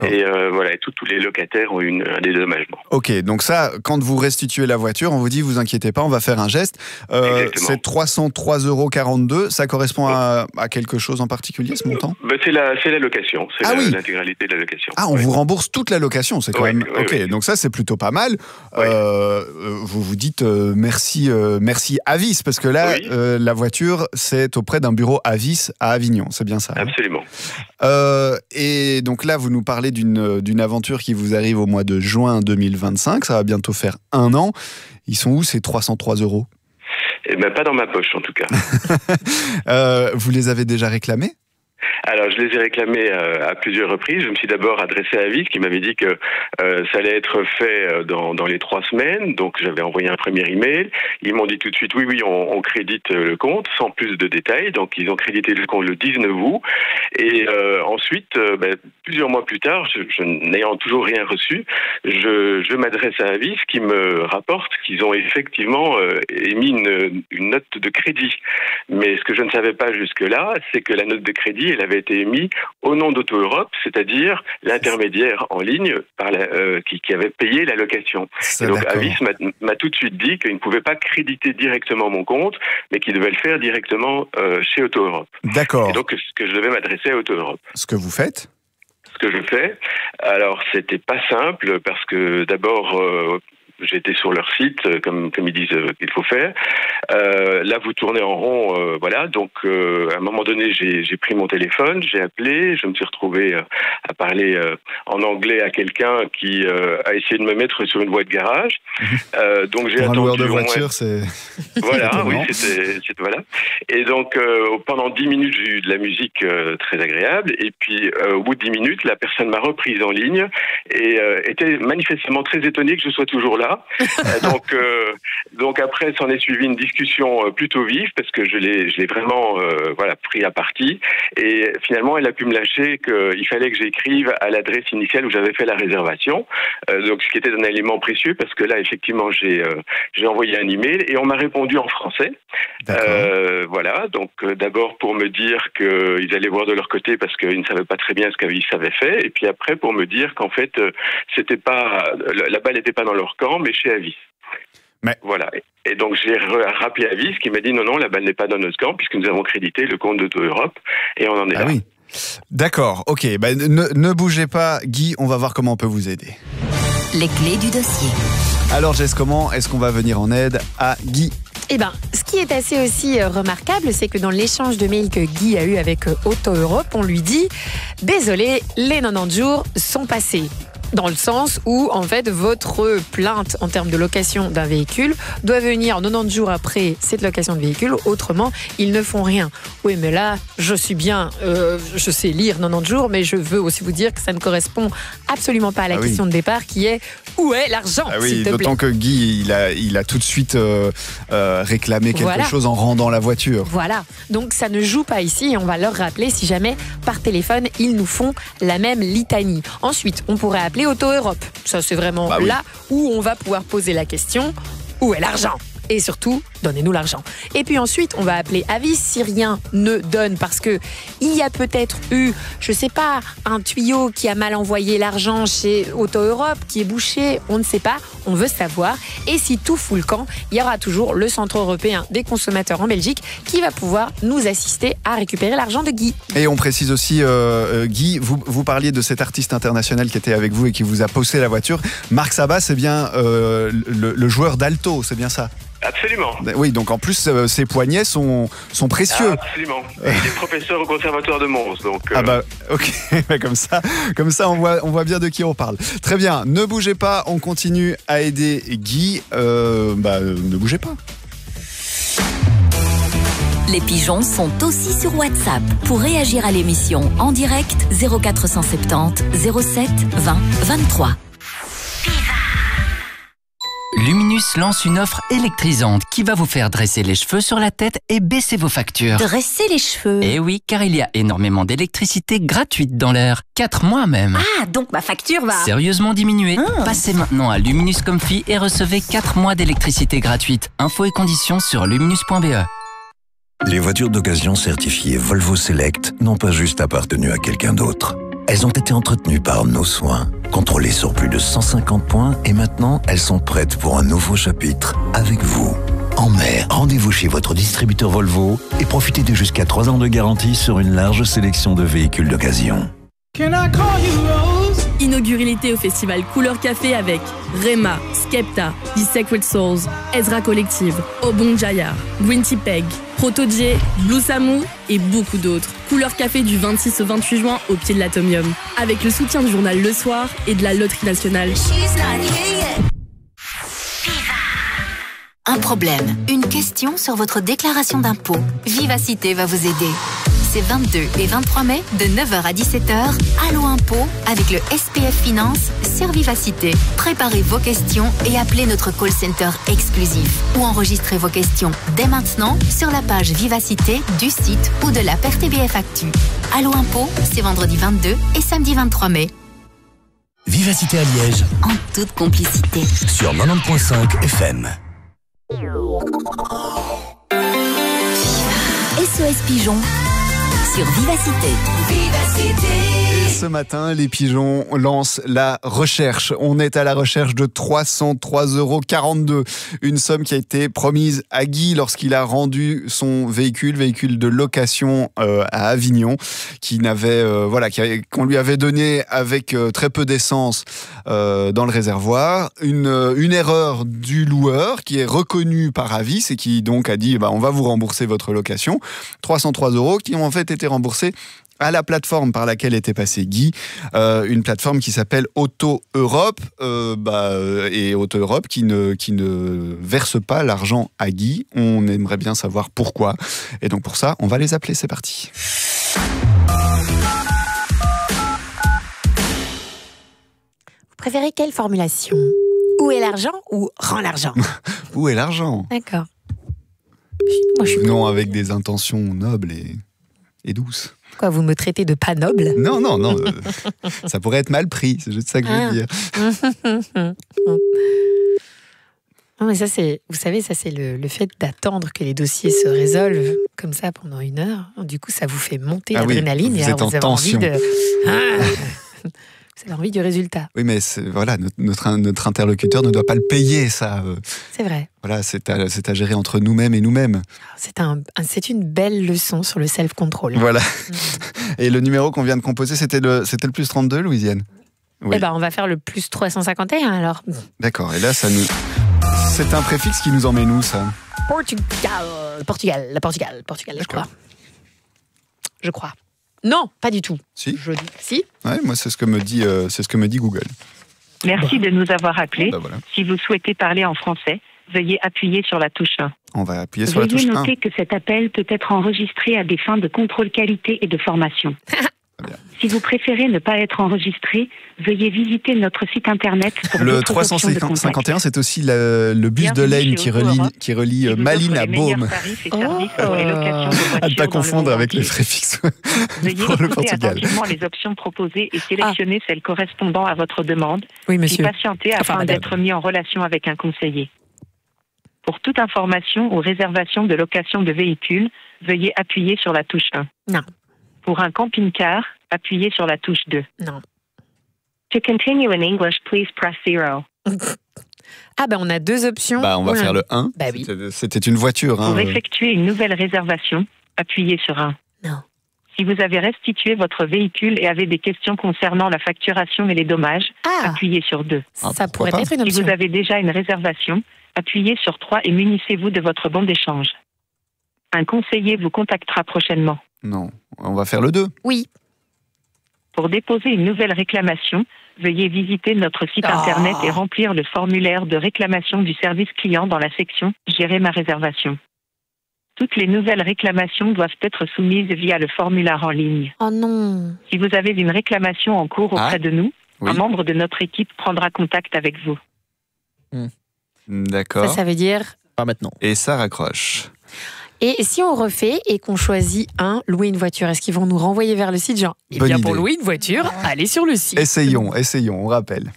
Et voilà, et tous les locataires ont eu un dédommagement. Ok, donc ça, quand vous restituez la voiture, on vous dit, vous inquiétez pas, on va faire un geste. C'est 303,42 €. Ça correspond à quelque chose en particulier, ce montant? C'est la location, l'intégralité de la location. Ah, on vous rembourse toute la location, c'est quand même... Oui, ok, oui. donc ça, c'est plutôt pas mal. Oui. Vous vous dites merci Avis, parce que là, la voiture, c'est auprès d'un bureau Avis à Avignon, c'est bien ça? Absolument. Et donc là, vous nous parlez d'une aventure qui vous arrive au mois de juin 2025, ça va bientôt faire 1 an. Ils sont où ces 303 €? Eh ben, pas dans ma poche, en tout cas. Vous les avez déjà réclamés? Alors, je les ai réclamés à plusieurs reprises. Je me suis d'abord adressé à Avis, qui m'avait dit que ça allait être fait dans les 3 semaines. Donc, j'avais envoyé un premier email. Ils m'ont dit tout de suite, oui, on crédite le compte, sans plus de détails. Donc, ils ont crédité le compte le 19 août. Et ensuite, plusieurs mois plus tard, je n'ayant toujours rien reçu, je m'adresse à Avis, qui me rapporte qu'ils ont effectivement émis une note de crédit. Mais ce que je ne savais pas jusque-là, c'est que la note de crédit, elle avait été émise au nom d'Auto Europe, c'est-à-dire l'intermédiaire en ligne qui avait payé la location. Et donc Avis m'a tout de suite dit qu'il ne pouvait pas créditer directement mon compte, mais qu'il devait le faire directement chez Auto Europe. D'accord. Et donc que je devais m'adresser à Auto Europe. Ce que vous faites? Ce que je fais, alors c'était pas simple parce que d'abord j'étais sur leur site, comme ils disent qu'il faut faire. Là, vous tournez en rond, voilà. Donc, à un moment donné, j'ai pris mon téléphone, j'ai appelé, je me suis retrouvé à parler en anglais à quelqu'un qui a essayé de me mettre sur une voie de garage. Donc, j'ai attendu. Un loueur de voiture, c'est. Voilà, oui, c'était voilà. Et donc, pendant 10 minutes, j'ai eu de la musique très agréable. Et puis, au bout de 10 minutes, la personne m'a reprise en ligne et était manifestement très étonnée que je sois toujours là. Donc après, s'en est suivi une discussion plutôt vive parce que je l'ai vraiment pris à partie. Et finalement, elle a pu me lâcher qu'il fallait que j'écrive à l'adresse initiale où j'avais fait la réservation. Donc ce qui était un élément précieux parce que là, effectivement, j'ai envoyé un email et on m'a répondu en français. Voilà. Donc d'abord pour me dire qu'ils allaient voir de leur côté parce qu'ils ne savaient pas très bien ce qu'Avis avait fait. Et puis après pour me dire qu'en fait, c'était pas la balle n'était pas dans leur camp, mais chez Avis. Mais... Voilà. Et donc, j'ai rappelé Avis qui m'a dit non, la balle n'est pas dans notre camp puisque nous avons crédité le compte d'Auto Europe et on en est là. Oui. D'accord, ok. Ne bougez pas, Guy, on va voir comment on peut vous aider. Les clés du dossier. Alors, Jess, comment est-ce qu'on va venir en aide à Guy ? Eh bien, ce qui est assez aussi remarquable, c'est que dans l'échange de mails que Guy a eu avec Auto Europe, on lui dit « Désolé, les 90 jours sont passés ». Dans le sens où, en fait, votre plainte en termes de location d'un véhicule doit venir 90 jours après cette location de véhicule. Autrement, ils ne font rien. Oui, mais là, je suis bien, je sais lire 90 jours, mais je veux aussi vous dire que ça ne correspond absolument pas à la question de départ qui est où est l'argent, s'il te plaît. D'autant que Guy, il a tout de suite réclamé quelque chose en rendant la voiture. Voilà. Donc, ça ne joue pas ici et on va leur rappeler si jamais, par téléphone, ils nous font la même litanie. Ensuite, on pourrait appeler Auto Europe. Ça, c'est vraiment là où on va pouvoir poser la question, où est l'argent ? Et surtout, donnez-nous l'argent. Et puis ensuite, on va appeler Avis si rien ne donne parce que il y a peut-être eu, je sais pas, un tuyau qui a mal envoyé l'argent chez Auto Europe, qui est bouché, on ne sait pas, on veut savoir. Et si tout fout le camp, il y aura toujours le Centre européen des consommateurs en Belgique qui va pouvoir nous assister à récupérer l'argent de Guy. Et on précise aussi, Guy, vous parliez de cet artiste international qui était avec vous et qui vous a posté la voiture. Marc Sabat, c'est bien le joueur d'alto, c'est bien ça ? Absolument. Oui, donc en plus, ses poignets sont précieux. Absolument. Il est professeur au conservatoire de Mons. Donc, Ah bah, ok. comme ça on voit bien de qui on parle. Très bien, ne bougez pas, on continue à aider Guy. Ne bougez pas. Les pigeons sont aussi sur WhatsApp. Pour réagir à l'émission en direct, 0470 07 20 23. Luminus lance une offre électrisante qui va vous faire dresser les cheveux sur la tête et baisser vos factures. Dresser les cheveux. Eh oui, car il y a énormément d'électricité gratuite dans l'air. 4 mois même. Ah, donc ma facture va... Sérieusement diminuer. Passez maintenant à Luminus Comfy et recevez 4 mois d'électricité gratuite. Infos et conditions sur luminus.be. Les voitures d'occasion certifiées Volvo Select n'ont pas juste appartenu à quelqu'un d'autre. Elles ont été entretenues par nos soins, contrôlées sur plus de 150 points et maintenant, elles sont prêtes pour un nouveau chapitre avec vous. En mai, rendez-vous chez votre distributeur Volvo et profitez de jusqu'à 3 ans de garantie sur une large sélection de véhicules d'occasion. Inaugurez l'été au festival Couleur Café avec Rema, Skepta, The Sacred Souls, Ezra Collective, Obon Jayar, Gwinty Peg, Proto-J, Blue Samu et beaucoup d'autres. Couleur Café du 26 au 28 juin au pied de l'Atomium. Avec le soutien du journal Le Soir et de la Loterie Nationale. Un problème, une question sur votre déclaration d'impôt. Vivacité va vous aider. C'est 22 et 23 mai, de 9h à 17h, Allo Impôt, avec le SPF Finance sur Vivacité. Préparez vos questions et appelez notre call center exclusif. Ou enregistrez vos questions dès maintenant sur la page Vivacité du site ou de l'app RTBF Actu. Allo Impôt, c'est vendredi 22 et samedi 23 mai. Vivacité à Liège. En toute complicité. Sur 90.5 FM. SOS Pigeon sur Vivacité. Et ce matin, les pigeons lancent la recherche. On est à la recherche de 303,42 €. Une somme qui a été promise à Guy lorsqu'il a rendu son véhicule de location à Avignon, qu'on lui avait donné avec très peu d'essence dans le réservoir. Une erreur du loueur qui est reconnue par Avis et qui donc a dit on va vous rembourser votre location. 303 € qui ont en fait été remboursés à la plateforme par laquelle était passé Guy, une plateforme qui s'appelle Auto Europe, et Auto Europe qui ne verse pas l'argent à Guy. On aimerait bien savoir pourquoi. Et donc pour ça, on va les appeler. C'est parti. Vous préférez quelle formulation? Où est l'argent ou rends l'argent? Où est l'argent? D'accord. Moi, je suis non, avec des intentions nobles et douces. Quoi, vous me traitez de pas noble? Non. Ça pourrait être mal pris, c'est juste ça que je veux dire. Non, mais ça, vous savez, ça, c'est le fait d'attendre que les dossiers se résolvent comme ça pendant 1 heure. Du coup, ça vous fait monter l'adrénaline et alors vous avez envie de... Vous avez envie du résultat. Oui, mais notre interlocuteur ne doit pas le payer, ça. C'est vrai. Voilà, c'est à gérer entre nous-mêmes et nous-mêmes. C'est une belle leçon sur le self-control. Voilà. Et le numéro qu'on vient de composer, c'était le plus 32, Louisiane? Oui. On va faire le plus 351, alors. D'accord, et là, c'est un préfixe qui nous emmène où, ça? Portugal, je crois. Non, pas du tout. Si. Si. Ouais, moi c'est ce que me dit Google. Merci de nous avoir appelés. Voilà. Si vous souhaitez parler en français, veuillez appuyer sur la touche 1. On va appuyer sur la touche 1. Veuillez noter que cet appel peut être enregistré à des fins de contrôle qualité et de formation. Si vous préférez ne pas être enregistré, veuillez visiter notre site internet pour le 351, c'est aussi le bus de Lane qui relie Malines à Baume. À ne pas confondre avec les préfixes veuillez pour le écouter Portugal. attentivement les options proposées et sélectionner celles correspondant à votre demande. Oui, monsieur. Puis patientez afin d'être mis en relation avec un conseiller. Pour toute information ou réservation de location de véhicules, veuillez appuyer sur la touche 1. Non. Pour un camping-car, appuyez sur la touche 2. Non. To continue in English, please press 0. On a 2 options. On va faire le 1. Oui. C'était une voiture. Pour effectuer une nouvelle réservation, appuyez sur 1. Non. Si vous avez restitué votre véhicule et avez des questions concernant la facturation et les dommages, appuyez sur 2. Ça pourrait être une option. Si vous avez déjà une réservation, appuyez sur 3 et munissez-vous de votre bon d'échange. Un conseiller vous contactera prochainement. Non, on va faire le 2. Oui. Pour déposer une nouvelle réclamation, veuillez visiter notre site internet et remplir le formulaire de réclamation du service client dans la section « Gérer ma réservation ». Toutes les nouvelles réclamations doivent être soumises via le formulaire en ligne. Oh non. Si vous avez une réclamation en cours auprès de nous, un membre de notre équipe prendra contact avec vous. D'accord. Ça veut dire... Pas maintenant. Et ça raccroche. Et si on refait et qu'on choisit louer une voiture, est-ce qu'ils vont nous renvoyer vers le site genre Bonne idée. Pour louer une voiture, allez sur le site. Essayons, on rappelle.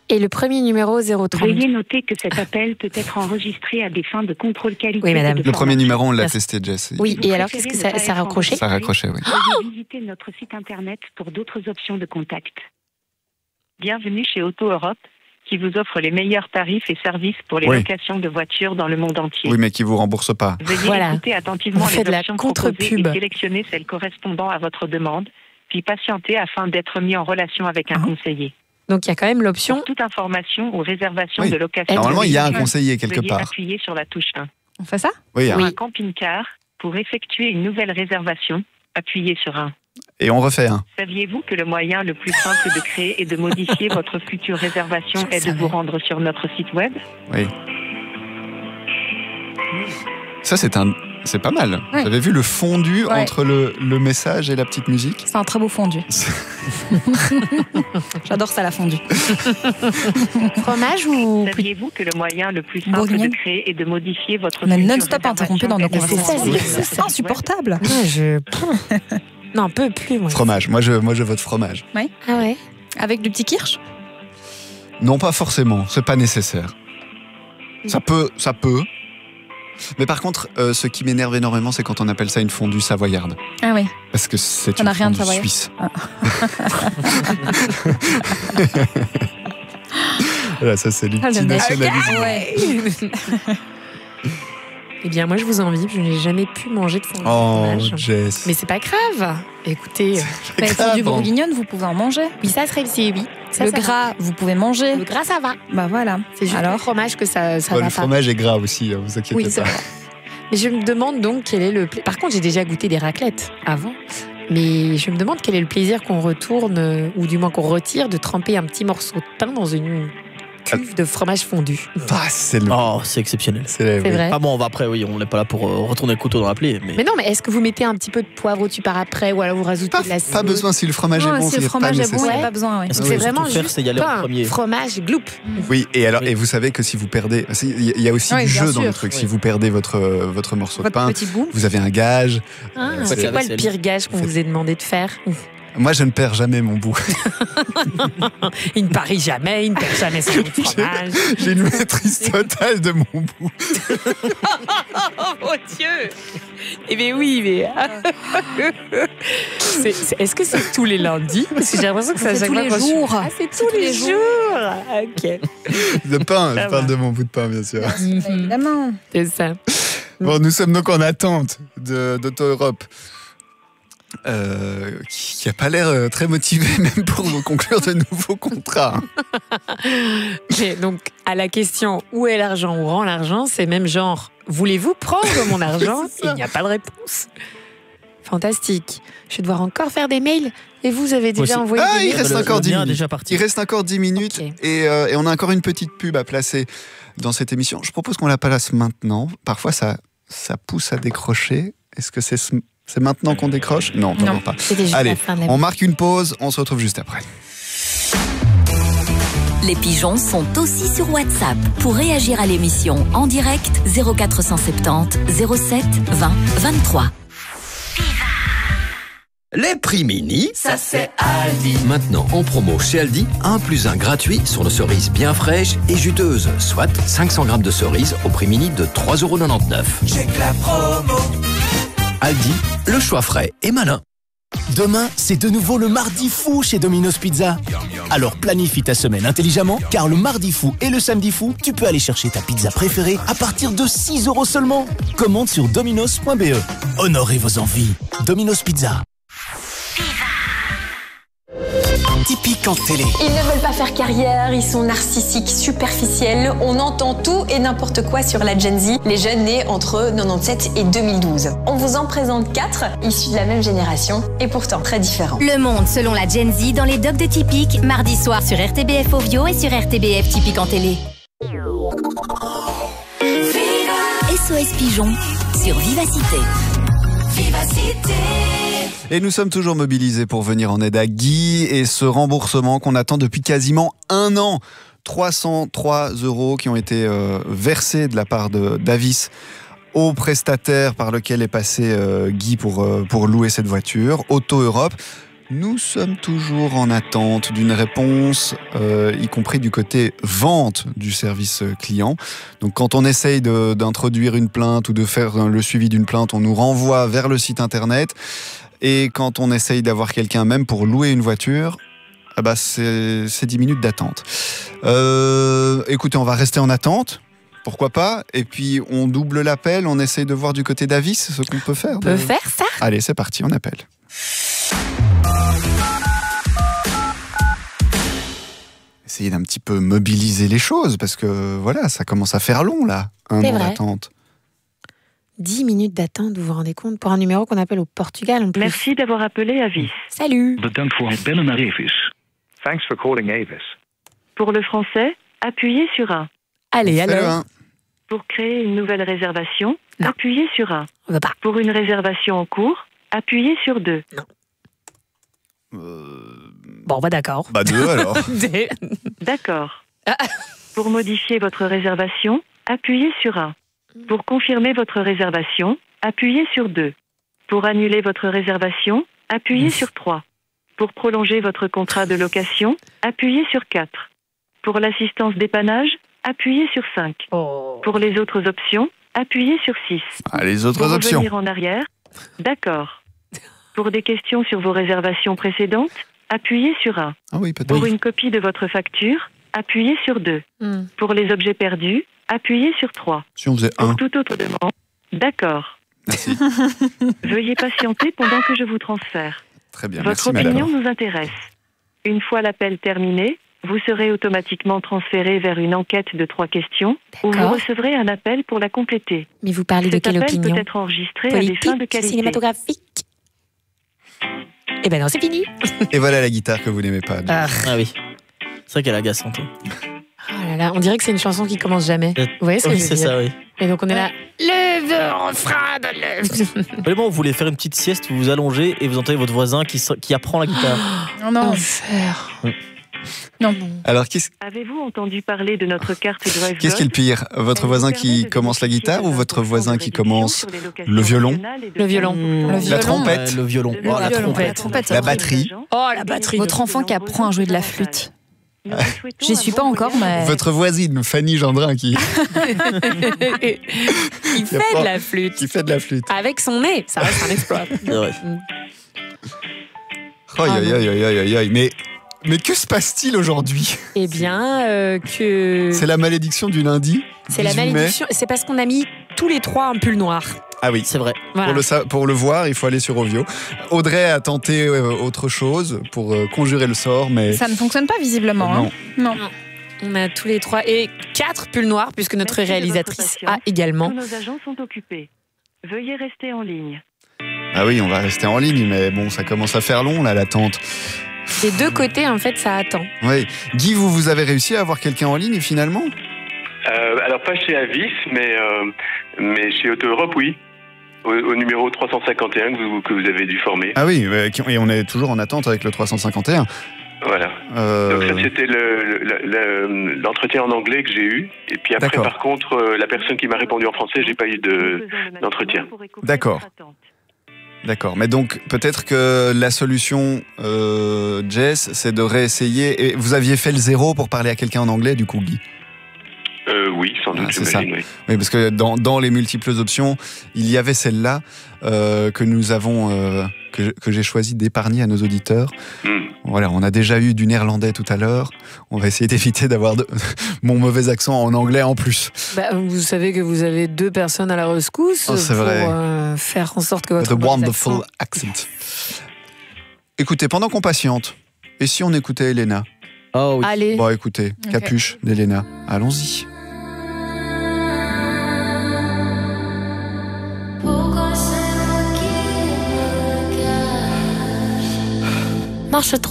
Et le premier numéro 030. Veuillez noter que cet appel peut être enregistré à des fins de contrôle qualité. Oui, madame. et de Le premier formation. numéro, on l'a testé, Jess. Oui, Si vous et alors, préférez qu'est-ce que ne pas ça a être raccroché? Ça raccrochait, oui. Veuillez visiter notre site internet pour d'autres options de contact. Bienvenue chez Auto Europe, qui vous offre les meilleurs tarifs et services pour les Oui. locations de voitures dans le monde entier. Oui, mais qui vous rembourse pas. Veuillez Voilà. écouter attentivement On fait les de la options proposées contre-pub. et sélectionner celles correspondant à votre demande, puis patienter afin d'être mis en relation avec un conseiller. Donc il y a quand même l'option. Pour toute information ou réservation Oui. de location. Normalement, il y a un de conseiller quelque veuillez part. appuyer sur la touche 1. On fait ça? Oui, Pour hein. un camping-car, pour effectuer une nouvelle réservation, appuyez sur 1. Et on refait un. Saviez-vous que le moyen le plus simple de créer et de modifier votre future réservation Je est de savais. vous rendre sur notre site web? Oui. Ça, c'est pas mal. Ouais. Vous avez vu le fondu Ouais. entre le message et la petite musique? C'est un très beau fondu. J'adore ça, la fondue. Fromage ou plus... Saviez-vous que le moyen le plus simple Bourguignonne. de créer et de modifier votre On est future non-stop interrompu dans nos réservation est de conversations. vous c'est rendre ça. sur C'est notre site web? insupportable. Moi, non, un peu plus, moi. Fromage. Moi, je vote fromage. Ah ouais. Avec du petit kirsch? Non, pas forcément. C'est pas nécessaire. Ça peut. Mais par contre, ce qui m'énerve énormément, c'est quand on appelle ça une fondue savoyarde. Ah oui. Parce que c'est Ça une n'a rien de fondue savoyard. suisse. Voilà, ça c'est Ah, le mec. l'ultinationalisme. Ouais. Eh bien, moi, je vous envie. Je n'ai jamais pu manger de fondue Oh, de fromage. Jess. Mais c'est pas grave. Écoutez, Mais grave, fondue hein. bourguignonne, vous pouvez en manger. oui, ça serait aussi, oui. Ça, Le ça va. gras, vous pouvez manger. Le gras, ça va. Bah voilà. C'est juste le Alors, fromage que ça Ouais, va le pas. fromage est gras aussi, hein, vous inquiétez Oui, c'est pas. vrai. Mais je me demande donc quel est le... Par contre, j'ai déjà goûté des raclettes avant. Mais je me demande quel est le plaisir qu'on retourne, ou du moins qu'on retire, de tremper un petit morceau de pain dans une cuve de fromage fondu. Ah, c'est le. Oh, c'est exceptionnel. C'est vrai. Ah bon, on va après, oui, on n'est pas là pour retourner le couteau dans la plaie. Mais non, mais est-ce que vous mettez un petit peu de poivre au-dessus par après, ou alors vous rajoutez de la Pas besoin si le fromage est bon, si le c'est fromage pas est bon, il n'y a nécessaire. pas besoin. Ouais. Est-ce que C'est oui, vraiment surtout faire, juste c'est y aller en pain, premier. fromage, gloup. Oui, et alors, Oui. et vous savez que si vous perdez, il y a aussi Oui, du bien jeu dans le sûr. truc. Oui. Si vous perdez votre morceau de Votre pain, petit bout. vous avez un gage. Ah, faites c'est la quoi le vaisselle. pire gage qu'on vous ait demandé de faire? Moi, je ne perds jamais mon bout. Il ne parie jamais, il ne perd jamais son bout de fromage. J'ai une maîtrise totale de mon bout. Oh mon Dieu! Eh bien oui, mais... Est-ce que c'est tous les lundis? Parce que j'ai l'impression que c'est à C'est chaque tous fois les quand je- jours. Ah, c'est tous les jours! Ok, De pain, Ça je parle va. de mon bout de pain, bien sûr. Évidemment. c'est ça. Bon, nous sommes donc en attente d'Auto Europe. Qui n'a pas l'air très motivé même pour conclure de nouveaux contrats. Mais donc, à la question où est l'argent, où rend l'argent, c'est même genre, voulez-vous prendre mon argent? C'est ça. Il n'y a pas de réponse. Fantastique. Je vais devoir encore faire des mails. Et vous avez déjà Aussi. envoyé Ah, des il mails? reste Le- encore le 10 mien est minutes. déjà parti. Il reste encore 10 minutes Ok. et on a encore une petite pub à placer dans cette émission. Je propose qu'on la place maintenant. Parfois, ça pousse à décrocher. Est-ce que c'est maintenant qu'on décroche? Non, vraiment pas. C'était juste Allez, la fin de la on marque une pause. On se retrouve juste après. Les pigeons sont aussi sur WhatsApp. Pour réagir à l'émission en direct, 0470 07 20 23. Les prix mini, ça c'est Aldi. Maintenant en promo chez Aldi, 1 + 1 gratuit sur nos cerises bien fraîches et juteuses, soit 500 grammes de cerises au prix mini de 3,99 €. Check la promo. Aldi, le choix frais et malin. Demain, c'est de nouveau le mardi fou chez Domino's Pizza. Alors planifie ta semaine intelligemment, car le mardi fou et le samedi fou, tu peux aller chercher ta pizza préférée à partir de 6 € seulement. Commande sur dominos.be. Honorez vos envies. Domino's Pizza. Typique en télé. Ils ne veulent pas faire carrière, ils sont narcissiques, superficiels. On entend tout et n'importe quoi sur la Gen Z, les jeunes nés entre 97 et 2012. On vous en présente 4, issus de la même génération et pourtant très différents. Le monde selon la Gen Z dans les docs de Typique, mardi soir sur RTBF Ovio et sur RTBF Typique en télé. SOS Pigeon sur Vivacité. Vivacité. Et nous sommes toujours mobilisés pour venir en aide à Guy et ce remboursement qu'on attend depuis quasiment 1 an. 303 € qui ont été versés de la part d'Avis au prestataire par lequel est passé Guy pour louer cette voiture, Auto Europe. Nous sommes toujours en attente d'une réponse, y compris du côté vente du service client. Donc quand on essaye d'introduire une plainte ou de faire le suivi d'une plainte, on nous renvoie vers le site internet. Et quand on essaye d'avoir quelqu'un même pour louer une voiture, c'est 10 minutes d'attente. Écoutez, on va rester en attente. Pourquoi pas? Et puis on double l'appel, on essaye de voir du côté d'Avis ce qu'on peut faire. On peut faire ça? Allez, c'est parti, on appelle. Essayez d'un petit peu mobiliser les choses, parce que voilà, ça commence à faire long là, un an d'attente. 10 minutes d'attente, vous vous rendez compte, pour un numéro qu'on appelle au Portugal en plus. Merci d'avoir appelé Avis. Salut. Bedankt voor het bellen naar Avis. Thanks for calling Avis. Pour le français, appuyez sur 1. Allez, alors. Pour créer une nouvelle réservation, appuyez sur 1. On va pas. Pour une réservation en cours, appuyez sur 2. Non. Bon, d'accord. 2 alors. D'accord. Pour modifier votre réservation, appuyez sur 1. Pour confirmer votre réservation, appuyez sur 2. Pour annuler votre réservation, appuyez sur 3. Pour prolonger votre contrat de location, appuyez sur 4. Pour l'assistance dépannage, appuyez sur 5. Pour les autres options, appuyez sur 6. Les autres options. Pour revenir en arrière, d'accord. Pour des questions sur vos réservations précédentes, appuyez sur 1. Ah oui, peut-être. Pour une copie de votre facture, appuyez sur 2. Pour les objets perdus, appuyez sur 3. Si on faisait 1. Pour toute autre demande, d'accord. Merci. Veuillez patienter pendant que je vous transfère. Très bien, votre merci opinion madame. nous intéresse. Une fois l'appel terminé, vous serez automatiquement transféré vers une enquête de 3 questions où vous recevrez un appel pour la compléter. Mais vous parlez de quelle opinion? Cet appel peut être enregistré à des fins de qualité. Cinématographique? Eh ben non, c'est fini. Et voilà la guitare que vous n'aimez pas. Ah oui. C'est vrai qu'elle est agaçante. Oh là là, on dirait que c'est une chanson qui commence jamais. Vous voyez ce que je veux dire? C'est ça, oui. Et donc on est là, le refrain de le... Vraiment, vous voulez faire une petite sieste, vous vous allongez et vous entendez votre voisin qui apprend la guitare. Non. Non. Alors, avez-vous entendu parler de notre carte Drive? Qu'est-ce qui est le pire? Votre voisin qui commence la guitare ou votre voisin qui commence le violon? Le violon. La trompette? Le violon. La trompette. La batterie? Oh, la batterie. Votre enfant qui apprend à jouer de la flûte. J'y suis pas encore, mais... Votre voisine, Fanny Gendrin, qui... Il fait de la flûte. Qui fait de la flûte. Avec son nez, ça reste un exploit. Mais que se passe-t-il aujourd'hui? Eh bien, que... C'est la malédiction du lundi. C'est la malédiction. C'est parce qu'on a mis tous les 3 un pull noir. Ah oui, c'est vrai. Voilà. Pour le voir, il faut aller sur Ovio. Audrey a tenté autre chose pour conjurer le sort, mais... Ça ne fonctionne pas visiblement. Non. On a tous les 3 et 4 pulls noirs, puisque notre réalisatrice a également. Tous nos agents sont occupés. Veuillez rester en ligne. Ah oui, on va rester en ligne, mais bon, ça commence à faire long, là, l'attente. Des deux côtés, en fait, ça attend. Oui. Guy, vous avez réussi à avoir quelqu'un en ligne, finalement? Alors, pas chez Avis, mais chez Auto Europe, oui. Au numéro 351 que vous avez dû former. Ah oui, et on est toujours en attente avec le 351. Voilà. Donc ça, c'était l'entretien en anglais que j'ai eu. Et puis après, par contre, la personne qui m'a répondu en français, j'ai pas eu d'entretien. D'accord. D'accord. Mais donc, peut-être que la solution, Jess, c'est de réessayer. Et vous aviez fait le 0 pour parler à quelqu'un en anglais, du coup, Guy? Oui, sans doute, j'imagine, oui. Oui, parce que dans les multiples options, il y avait celle-là que nous avons, que j'ai choisi d'épargner à nos auditeurs. Voilà, on a déjà eu du néerlandais tout à l'heure. On va essayer d'éviter d'avoir mon mauvais accent en anglais en plus. Vous savez que vous avez 2 personnes à la rescousse pour faire en sorte que votre The wonderful accent. Écoutez, pendant qu'on patiente, et si on écoutait Elena? Oh oui. Allez. Bon, écoutez, Capuche d'Elena. Allons-y. Marche 3.